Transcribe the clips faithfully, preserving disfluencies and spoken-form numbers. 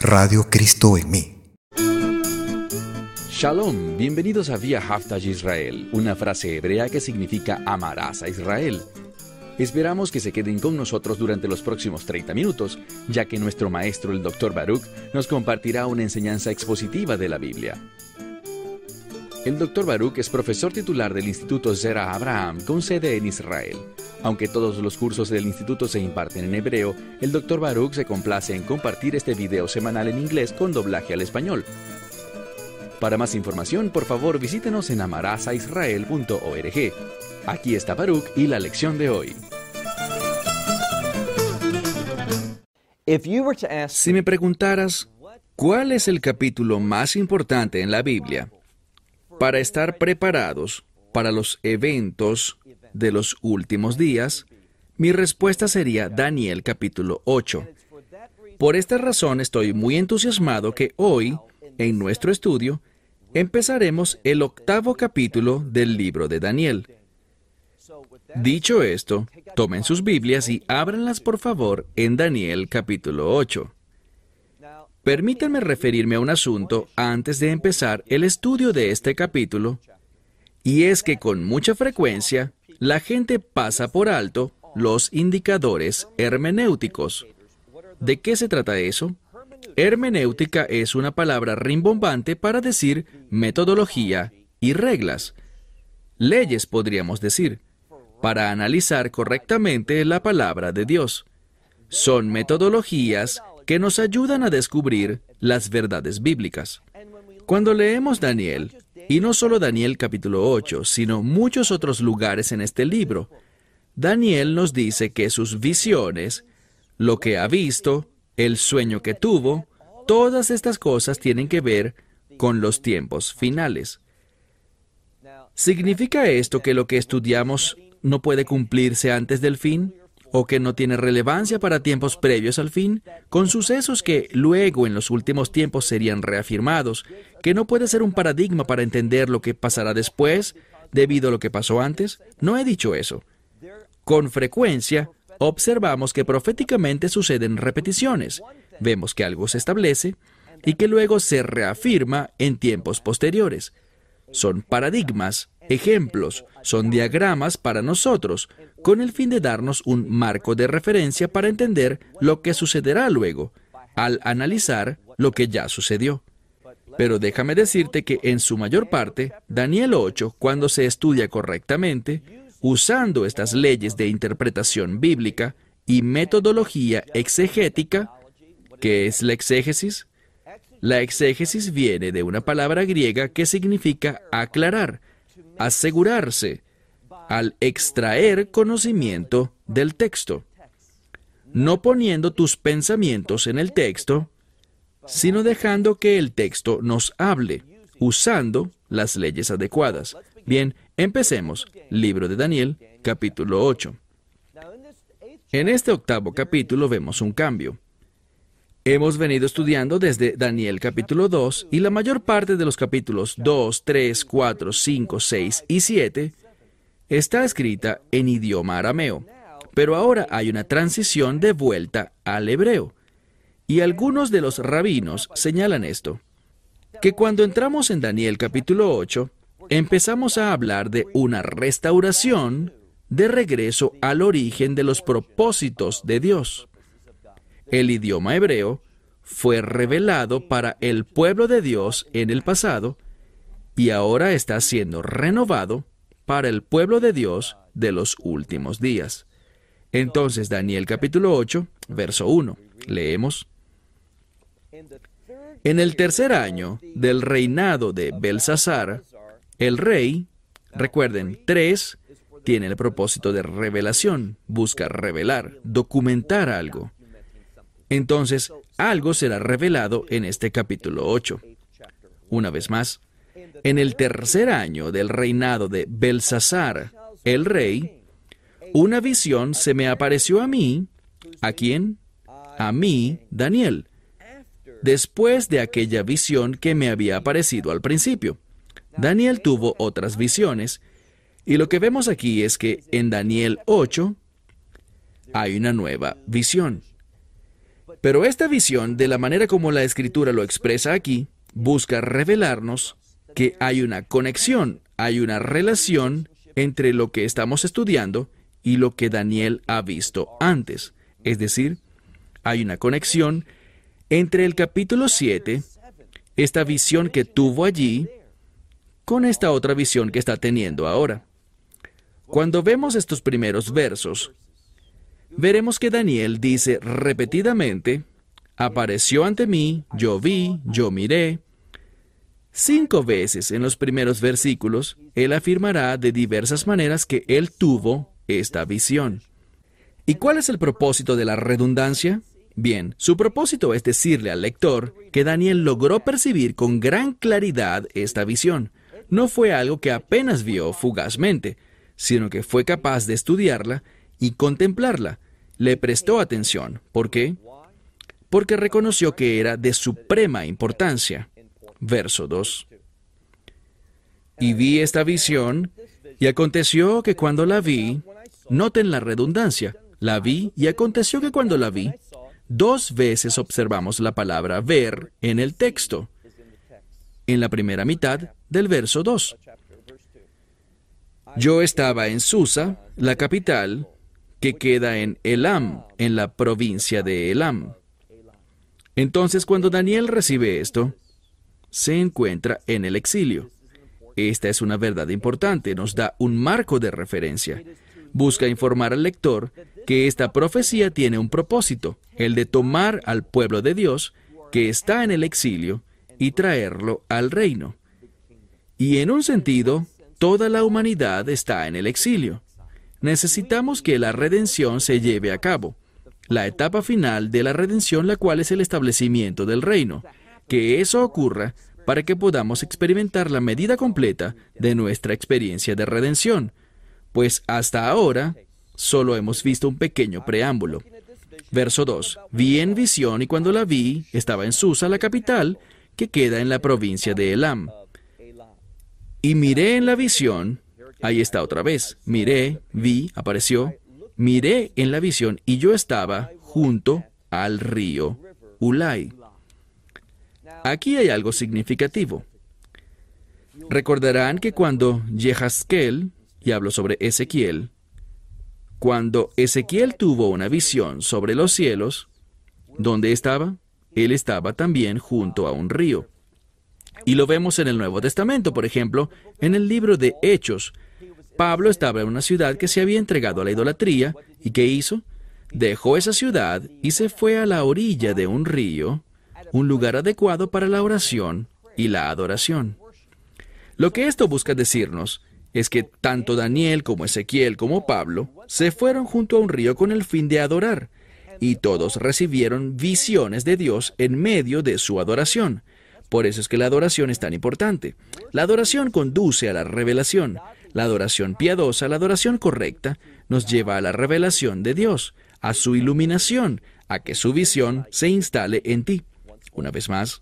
Radio Cristo en mí. Shalom, bienvenidos a Vía Haftaj Israel, una frase hebrea que significa amarás a Israel. Esperamos que se queden con nosotros durante los próximos treinta minutos, ya que nuestro maestro, el doctor Baruch, nos compartirá una enseñanza expositiva de la Biblia. El doctor Baruch es profesor titular del Instituto Zera Abraham, con sede en Israel. Aunque todos los cursos del instituto se imparten en hebreo, el doctor Baruch se complace en compartir este video semanal en inglés con doblaje al español. Para más información, por favor, visítenos en amarasaisrael punto org. Aquí está Baruch y la lección de hoy. Si me preguntaras, ¿cuál es el capítulo más importante en la Biblia para estar preparados para los eventos de los últimos días? Mi respuesta sería Daniel capítulo ocho. Por esta razón estoy muy entusiasmado que hoy, en nuestro estudio, empezaremos el octavo capítulo del libro de Daniel. Dicho esto, tomen sus Biblias y ábranlas por favor en Daniel capítulo ocho. Permítanme referirme a un asunto antes de empezar el estudio de este capítulo, y es que con mucha frecuencia la gente pasa por alto los indicadores hermenéuticos. ¿De qué se trata eso? Hermenéutica es una palabra rimbombante para decir metodología y reglas. Leyes, podríamos decir, para analizar correctamente la palabra de Dios. Son metodologías que nos ayudan a descubrir las verdades bíblicas. Cuando leemos Daniel, y no solo Daniel capítulo ocho, sino muchos otros lugares en este libro, Daniel nos dice que sus visiones, lo que ha visto, el sueño que tuvo, todas estas cosas tienen que ver con los tiempos finales. ¿Significa esto que lo que estudiamos no puede cumplirse antes del fin? ¿O que no tiene relevancia para tiempos previos al fin, con sucesos que luego en los últimos tiempos serían reafirmados, que no puede ser un paradigma para entender lo que pasará después, debido a lo que pasó antes? No he dicho eso. Con frecuencia, observamos que proféticamente suceden repeticiones. Vemos que algo se establece y que luego se reafirma en tiempos posteriores. Son paradigmas, ejemplos, son diagramas para nosotros, con el fin de darnos un marco de referencia para entender lo que sucederá luego, al analizar lo que ya sucedió. Pero déjame decirte que en su mayor parte, Daniel ocho, cuando se estudia correctamente, usando estas leyes de interpretación bíblica y metodología exegética, ¿qué es la exégesis? La exégesis viene de una palabra griega que significa aclarar, asegurarse, al extraer conocimiento del texto, no poniendo tus pensamientos en el texto, sino dejando que el texto nos hable, usando las leyes adecuadas. Bien, empecemos. Libro de Daniel, capítulo ocho. En este octavo capítulo vemos un cambio. Hemos venido estudiando desde Daniel capítulo dos, y la mayor parte de los capítulos dos, tres, cuatro, cinco, seis y siete está escrita en idioma arameo, pero ahora hay una transición de vuelta al hebreo. Y algunos de los rabinos señalan esto, que cuando entramos en Daniel capítulo ocho, empezamos a hablar de una restauración de regreso al origen de los propósitos de Dios. El idioma hebreo fue revelado para el pueblo de Dios en el pasado y ahora está siendo renovado para el pueblo de Dios de los últimos días. Entonces, Daniel capítulo ocho, verso uno, leemos: En el tercer año del reinado de Belsasar, el rey, recuerden, tres, tiene el propósito de revelación, busca revelar, documentar algo. Entonces, algo será revelado en este capítulo ocho. Una vez más, en el tercer año del reinado de Belsasar, el rey, una visión se me apareció a mí. ¿A quién? A mí, Daniel, después de aquella visión que me había aparecido al principio. Daniel tuvo otras visiones, y lo que vemos aquí es que en Daniel ocho hay una nueva visión. Pero esta visión, de la manera como la Escritura lo expresa aquí, busca revelarnos que hay una conexión, hay una relación entre lo que estamos estudiando y lo que Daniel ha visto antes. Es decir, hay una conexión entre el capítulo siete, esta visión que tuvo allí, con esta otra visión que está teniendo ahora. Cuando vemos estos primeros versos, veremos que Daniel dice repetidamente, apareció ante mí, yo vi, yo miré. Cinco veces en los primeros versículos, él afirmará de diversas maneras que él tuvo esta visión. ¿Y cuál es el propósito de la redundancia? Bien, su propósito es decirle al lector que Daniel logró percibir con gran claridad esta visión. No fue algo que apenas vio fugazmente, sino que fue capaz de estudiarla y contemplarla. Le prestó atención. ¿Por qué? Porque reconoció que era de suprema importancia. Verso dos. Y vi esta visión, y aconteció que cuando la vi, noten la redundancia, la vi y aconteció que cuando la vi, dos veces observamos la palabra ver en el texto, en la primera mitad del verso dos. Yo estaba en Susa, la capital, que queda en Elam, en la provincia de Elam. Entonces, cuando Daniel recibe esto, se encuentra en el exilio. Esta es una verdad importante, nos da un marco de referencia. Busca informar al lector que esta profecía tiene un propósito, el de tomar al pueblo de Dios, que está en el exilio, y traerlo al reino. Y en un sentido, toda la humanidad está en el exilio. Necesitamos que la redención se lleve a cabo. La etapa final de la redención, la cual es el establecimiento del reino. Que eso ocurra para que podamos experimentar la medida completa de nuestra experiencia de redención, pues hasta ahora solo hemos visto un pequeño preámbulo. Verso dos. Vi en visión y cuando la vi, estaba en Susa, la capital, que queda en la provincia de Elam. Y miré en la visión, ahí está otra vez, miré, vi, apareció, miré en la visión y yo estaba junto al río Ulai. Aquí hay algo significativo. Recordarán que cuando Yehezkel, y hablo sobre Ezequiel, cuando Ezequiel tuvo una visión sobre los cielos, ¿dónde estaba? Él estaba también junto a un río. Y lo vemos en el Nuevo Testamento, por ejemplo, en el libro de Hechos. Pablo estaba en una ciudad que se había entregado a la idolatría, ¿y qué hizo? Dejó esa ciudad y se fue a la orilla de un río, un lugar adecuado para la oración y la adoración. Lo que esto busca decirnos es que tanto Daniel como Ezequiel como Pablo se fueron junto a un río con el fin de adorar, y todos recibieron visiones de Dios en medio de su adoración. Por eso es que la adoración es tan importante. La adoración conduce a la revelación. La adoración piadosa, la adoración correcta, nos lleva a la revelación de Dios, a su iluminación, a que su visión se instale en ti. Una vez más,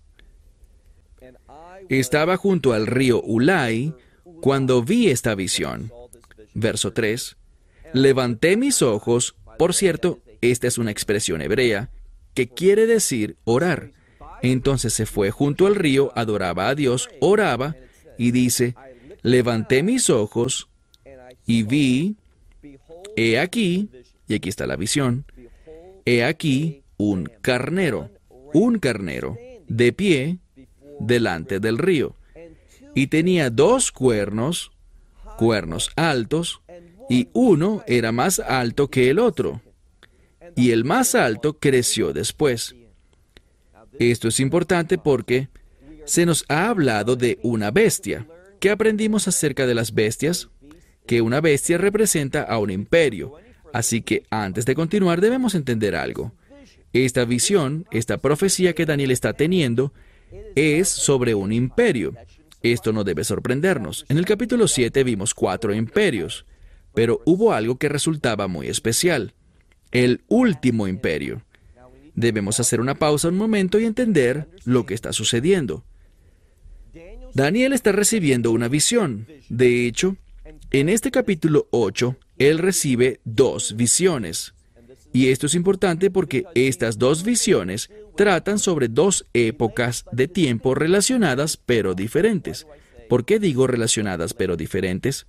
estaba junto al río Ulai cuando vi esta visión. Verso tres. Levanté mis ojos. Por cierto, esta es una expresión hebrea que quiere decir orar. Entonces se fue junto al río, adoraba a Dios, oraba, y dice, levanté mis ojos y vi, he aquí, y aquí está la visión, he aquí un carnero, un carnero, de pie, delante del río. Y tenía dos cuernos, cuernos altos, y uno era más alto que el otro. Y el más alto creció después. Esto es importante porque se nos ha hablado de una bestia. ¿Qué aprendimos acerca de las bestias? Que una bestia representa a un imperio. Así que antes de continuar debemos entender algo. Esta visión, esta profecía que Daniel está teniendo, es sobre un imperio. Esto no debe sorprendernos. En el capítulo siete vimos cuatro imperios, pero hubo algo que resultaba muy especial. El último imperio. Debemos hacer una pausa un momento y entender lo que está sucediendo. Daniel está recibiendo una visión. De hecho, en este capítulo ocho, él recibe dos visiones. Y esto es importante porque estas dos visiones tratan sobre dos épocas de tiempo relacionadas pero diferentes. ¿Por qué digo relacionadas pero diferentes?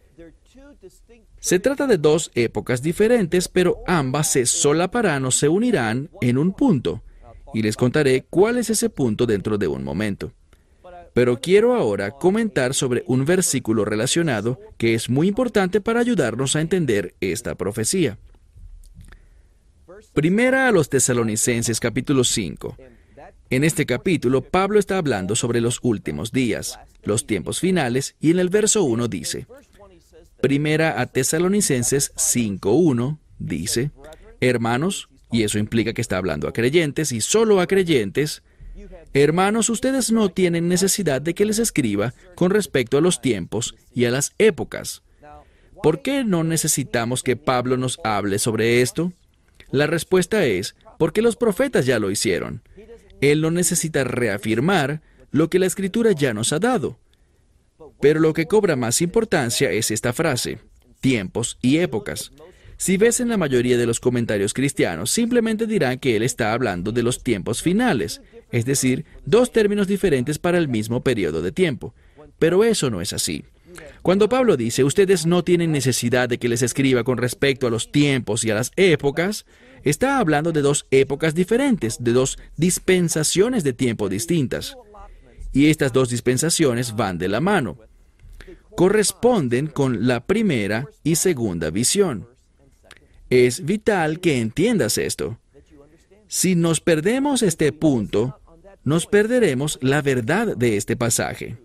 Se trata de dos épocas diferentes, pero ambas se solaparán o se unirán en un punto. Y les contaré cuál es ese punto dentro de un momento. Pero quiero ahora comentar sobre un versículo relacionado que es muy importante para ayudarnos a entender esta profecía. Primera a los Tesalonicenses capítulo cinco. En este capítulo, Pablo está hablando sobre los últimos días, los tiempos finales, y en el verso uno dice, Primera a Tesalonicenses cinco uno dice, hermanos, y eso implica que está hablando a creyentes y solo a creyentes, hermanos, ustedes no tienen necesidad de que les escriba con respecto a los tiempos y a las épocas. ¿Por qué no necesitamos que Pablo nos hable sobre esto? La respuesta es, porque los profetas ya lo hicieron. Él no necesita reafirmar lo que la Escritura ya nos ha dado. Pero lo que cobra más importancia es esta frase, tiempos y épocas. Si ves en la mayoría de los comentarios cristianos, simplemente dirán que él está hablando de los tiempos finales, es decir, dos términos diferentes para el mismo periodo de tiempo. Pero eso no es así. Cuando Pablo dice, ustedes no tienen necesidad de que les escriba con respecto a los tiempos y a las épocas, está hablando de dos épocas diferentes, de dos dispensaciones de tiempo distintas. Y estas dos dispensaciones van de la mano. Corresponden con la primera y segunda visión. Es vital que entiendas esto. Si nos perdemos este punto, nos perderemos la verdad de este pasaje.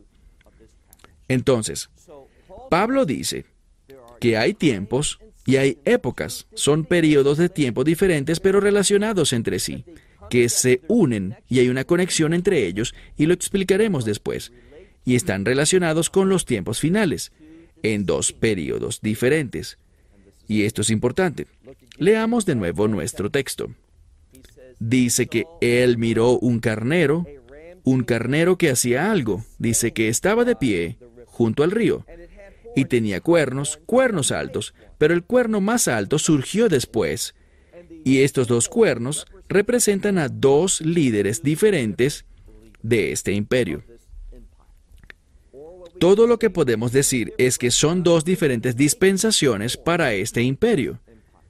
Entonces, Pablo dice que hay tiempos y hay épocas. Son periodos de tiempo diferentes pero relacionados entre sí, que se unen y hay una conexión entre ellos y lo explicaremos después. Y están relacionados con los tiempos finales, en dos periodos diferentes. Y esto es importante. Leamos de nuevo nuestro texto. Dice que él miró un carnero, un carnero que hacía algo. Dice que estaba de pie junto al río y tenía cuernos, cuernos altos, pero el cuerno más alto surgió después. Y estos dos cuernos representan a dos líderes diferentes de este imperio. Todo lo que podemos decir es que son dos diferentes dispensaciones para este imperio.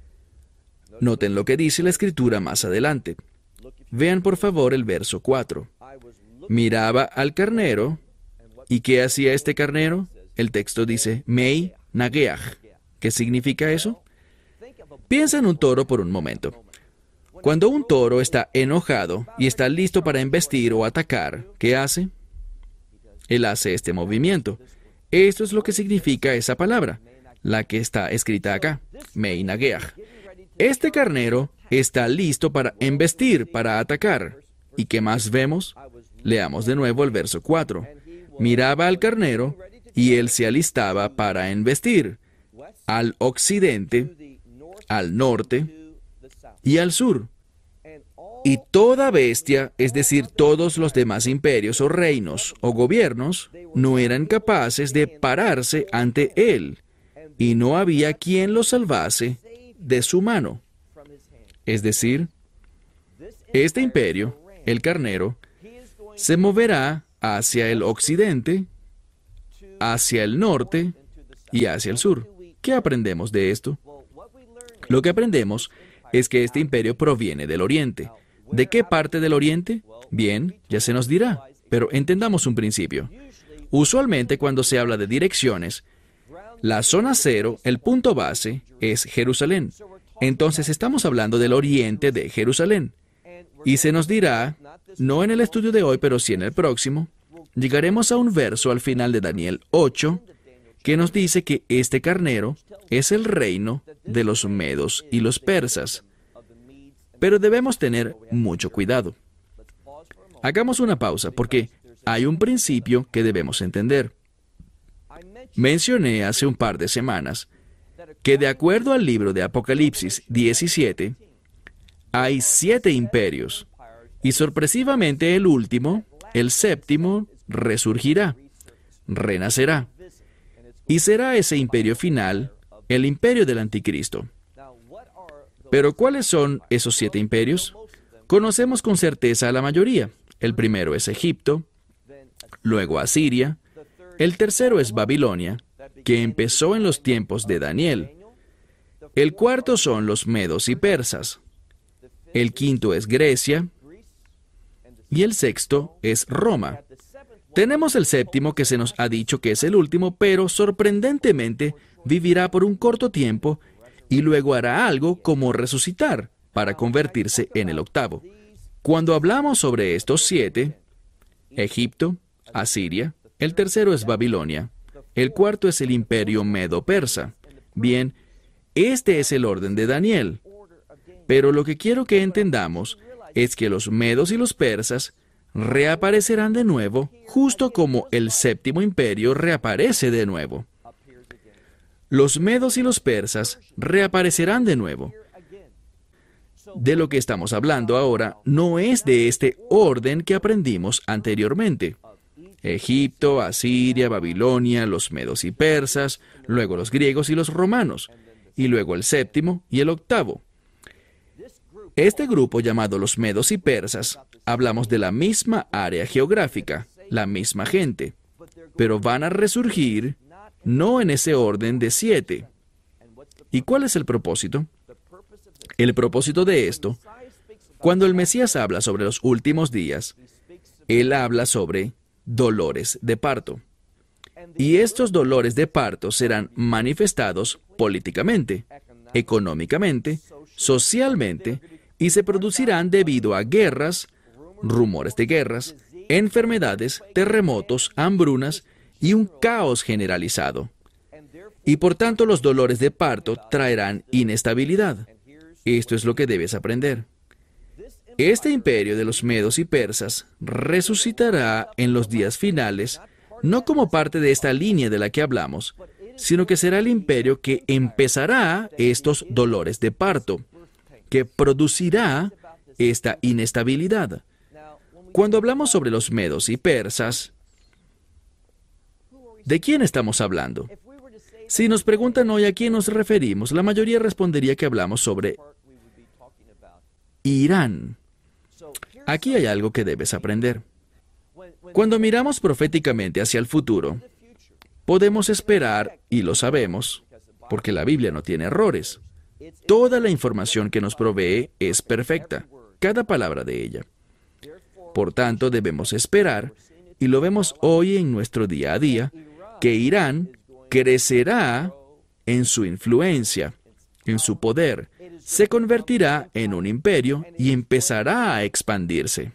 Noten lo que dice la Escritura más adelante. Vean por favor el verso cuatro. Miraba al carnero, ¿y qué hacía este carnero? El texto dice, Mei Nageach. ¿Qué significa eso? Piensa en un toro por un momento. Cuando un toro está enojado y está listo para embestir o atacar, ¿qué hace? Él hace este movimiento. Esto es lo que significa esa palabra, la que está escrita acá, Mei Nageach. Este carnero está listo para embestir, para atacar. ¿Y qué más vemos? Leamos de nuevo el verso cuatro. Miraba al carnero y él se alistaba para embestir al occidente, al norte y al sur. Y toda bestia, es decir, todos los demás imperios o reinos o gobiernos, no eran capaces de pararse ante él, y no había quien lo salvase de su mano. Es decir, este imperio, el carnero, se moverá hacia el occidente, hacia el norte y hacia el sur. ¿Qué aprendemos de esto? Lo que aprendemos es que este imperio proviene del oriente. ¿De qué parte del oriente? Bien, ya se nos dirá, pero entendamos un principio. Usualmente cuando se habla de direcciones, la zona cero, el punto base, es Jerusalén. Entonces estamos hablando del oriente de Jerusalén. Y se nos dirá, no en el estudio de hoy, pero sí en el próximo, llegaremos a un verso al final de Daniel ocho, que nos dice que este carnero es el reino de los medos y los persas. Pero debemos tener mucho cuidado. Hagamos una pausa, porque hay un principio que debemos entender. Mencioné hace un par de semanas que de acuerdo al libro de Apocalipsis diecisiete, hay siete imperios, y sorpresivamente el último, el séptimo, resurgirá, renacerá, y será ese imperio final, el imperio del anticristo. Pero ¿cuáles son esos siete imperios? Conocemos con certeza a la mayoría. El primero es Egipto, luego Asiria, el tercero es Babilonia, que empezó en los tiempos de Daniel. El cuarto son los medos y persas. El quinto es Grecia. Y el sexto es Roma. Tenemos el séptimo que se nos ha dicho que es el último, pero sorprendentemente vivirá por un corto tiempo y luego hará algo como resucitar para convertirse en el octavo. Cuando hablamos sobre estos siete, Egipto, Asiria, el tercero es Babilonia, el cuarto es el imperio medo-persa. Bien, este es el orden de Daniel. Pero lo que quiero que entendamos es que los medos y los persas reaparecerán de nuevo, justo como el séptimo imperio reaparece de nuevo. Los medos y los persas reaparecerán de nuevo. De lo que estamos hablando ahora no es de este orden que aprendimos anteriormente. Egipto, Asiria, Babilonia, los medos y persas, luego los griegos y los romanos, y luego el séptimo y el octavo. Este grupo llamado los medos y persas, hablamos de la misma área geográfica, la misma gente, pero van a resurgir no en ese orden de siete. ¿Y cuál es el propósito? El propósito de esto, cuando el Mesías habla sobre los últimos días, él habla sobre dolores de parto. Y estos dolores de parto serán manifestados políticamente, económicamente, socialmente, y se producirán debido a guerras, rumores de guerras, enfermedades, terremotos, hambrunas y un caos generalizado. Y por tanto los dolores de parto traerán inestabilidad. Esto es lo que debes aprender. Este imperio de los medos y persas resucitará en los días finales, no como parte de esta línea de la que hablamos, sino que será el imperio que empezará estos dolores de parto, que producirá esta inestabilidad. Cuando hablamos sobre los medos y persas, ¿de quién estamos hablando? Si nos preguntan hoy a quién nos referimos, la mayoría respondería que hablamos sobre Irán. Aquí hay algo que debes aprender. Cuando miramos proféticamente hacia el futuro, podemos esperar, y lo sabemos, porque la Biblia no tiene errores. Toda la información que nos provee es perfecta, cada palabra de ella. Por tanto, debemos esperar, y lo vemos hoy en nuestro día a día, que Irán crecerá en su influencia, en su poder, se convertirá en un imperio y empezará a expandirse.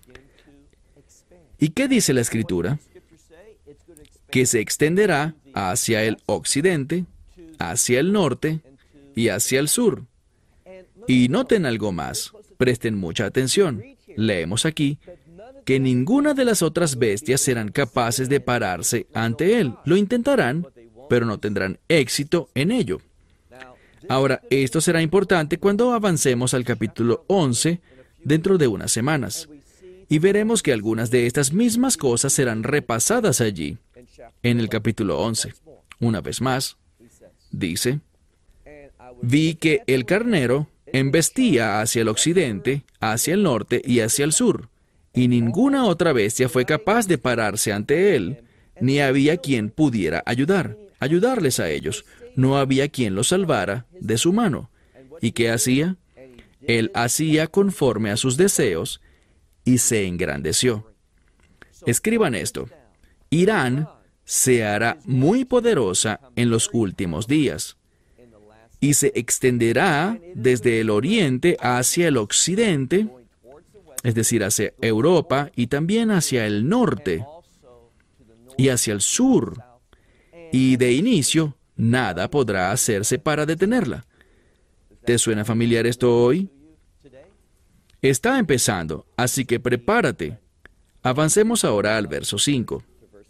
¿Y qué dice la Escritura? Que se extenderá hacia el occidente, hacia el norte y hacia el sur. Y noten algo más, presten mucha atención. Leemos aquí que ninguna de las otras bestias serán capaces de pararse ante él. Lo intentarán, pero no tendrán éxito en ello. Ahora, esto será importante cuando avancemos al capítulo once dentro de unas semanas. Y veremos que algunas de estas mismas cosas serán repasadas allí, en el capítulo once. Una vez más, dice, vi que el carnero embestía hacia el occidente, hacia el norte y hacia el sur, y ninguna otra bestia fue capaz de pararse ante él, ni había quien pudiera ayudar, ayudarles a ellos. No había quien los salvara de su mano. ¿Y qué hacía? Él hacía conforme a sus deseos y se engrandeció. Escriban esto. Irán se hará muy poderosa en los últimos días y se extenderá desde el oriente hacia el occidente, es decir, hacia Europa y también hacia el norte y hacia el sur. Y de inicio, nada podrá hacerse para detenerla. ¿Te suena familiar esto hoy? Está empezando, así que prepárate. Avancemos ahora al verso cinco.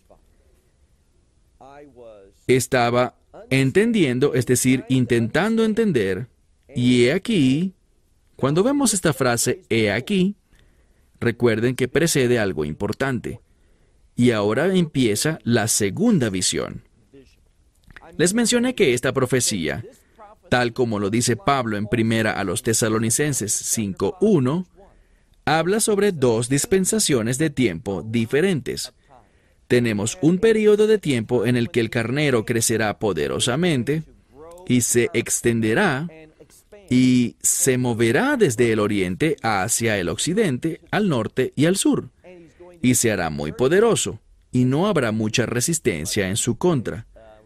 Estaba entendiendo, es decir, intentando entender, y he aquí, cuando vemos esta frase, he aquí, recuerden que precede algo importante. Y ahora empieza la segunda visión. Les mencioné que esta profecía tal como lo dice Pablo en primera a los Tesalonicenses cinco uno, habla sobre dos dispensaciones de tiempo diferentes. Tenemos un periodo de tiempo en el que el carnero crecerá poderosamente y se extenderá y se moverá desde el oriente hacia el occidente, al norte y al sur, y se hará muy poderoso, y no habrá mucha resistencia en su contra.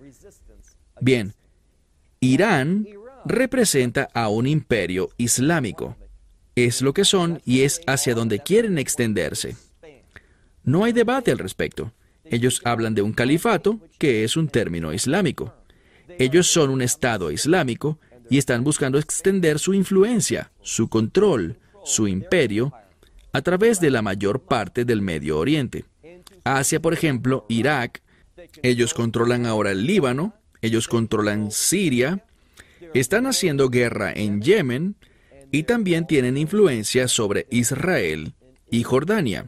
Bien, Irán representa a un imperio islámico. Es lo que son y es hacia donde quieren extenderse. No hay debate al respecto. Ellos hablan de un califato, que es un término islámico. Ellos son un Estado islámico y están buscando extender su influencia, su control, su imperio, a través de la mayor parte del Medio Oriente. Asia, por ejemplo, Irak, ellos controlan ahora el Líbano, ellos controlan Siria, están haciendo guerra en Yemen y también tienen influencia sobre Israel y Jordania.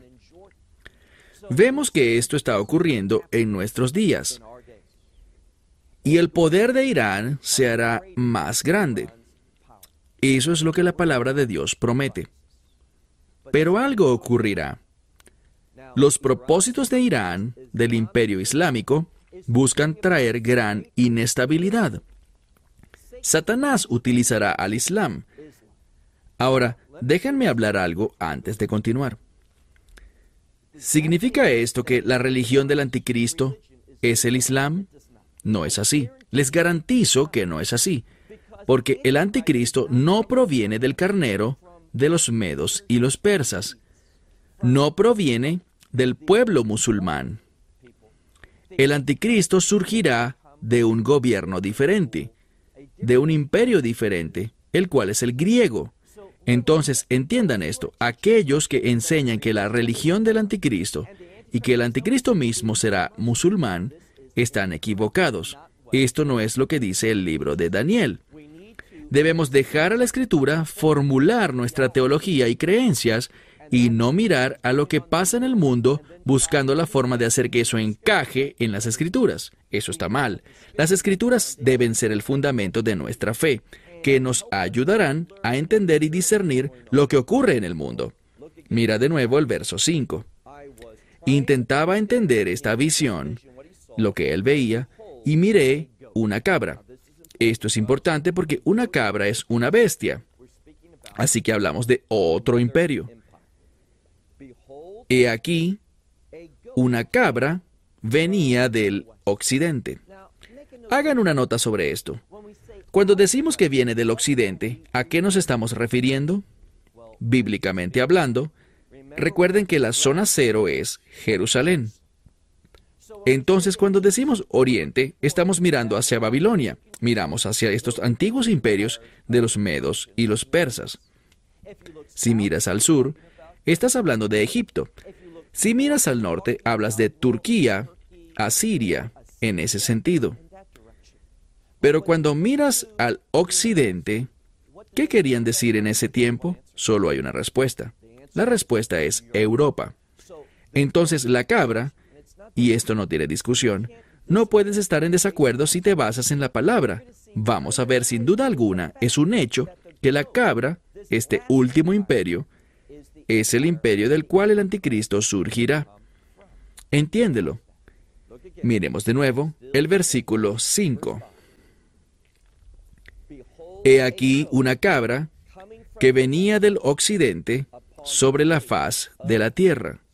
Vemos que esto está ocurriendo en nuestros días. Y el poder de Irán se hará más grande. Eso es lo que la palabra de Dios promete. Pero algo ocurrirá. Los propósitos de Irán, del imperio islámico, buscan traer gran inestabilidad. Satanás utilizará al Islam. Ahora, déjenme hablar algo antes de continuar. ¿Significa esto que la religión del anticristo es el Islam? No es así. Les garantizo que no es así, porque el anticristo no proviene del carnero, de los medos y los persas. No proviene del pueblo musulmán. El anticristo surgirá de un gobierno diferente, de un imperio diferente, el cual es el griego. Entonces, entiendan esto, aquellos que enseñan que la religión del anticristo y que el anticristo mismo será musulmán, están equivocados. Esto no es lo que dice el libro de Daniel. Debemos dejar a la Escritura formular nuestra teología y creencias y no mirar a lo que pasa en el mundo buscando la forma de hacer que eso encaje en las Escrituras. Eso está mal. Las Escrituras deben ser el fundamento de nuestra fe, que nos ayudarán a entender y discernir lo que ocurre en el mundo. Mira de nuevo el verso cinco. Intentaba entender esta visión, lo que él veía, y miré una cabra. Esto es importante porque una cabra es una bestia. Así que hablamos de otro imperio. He aquí, una cabra venía del occidente. Hagan una nota sobre esto. Cuando decimos que viene del occidente, ¿a qué nos estamos refiriendo? Bíblicamente hablando, recuerden que la zona cero es Jerusalén. Entonces, cuando decimos oriente, estamos mirando hacia Babilonia. Miramos hacia estos antiguos imperios de los medos y los persas. Si miras al sur, estás hablando de Egipto. Si miras al norte, hablas de Turquía, Asiria, en ese sentido. Pero cuando miras al occidente, ¿qué querían decir en ese tiempo? Solo hay una respuesta. La respuesta es Europa. Entonces la cabra, y esto no tiene discusión, no puedes estar en desacuerdo si te basas en la palabra. Vamos a ver, sin duda alguna, es un hecho que la cabra, este último imperio, es el imperio del cual el anticristo surgirá. Entiéndelo. Miremos de nuevo el versículo cinco. He aquí una cabra que venía del occidente sobre la faz de la tierra.